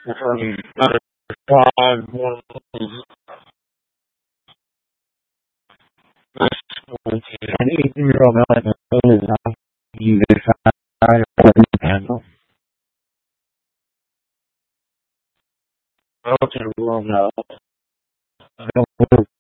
Another time, one of an 18-year-old is not you decide what you handle. Okay, well, no. I don't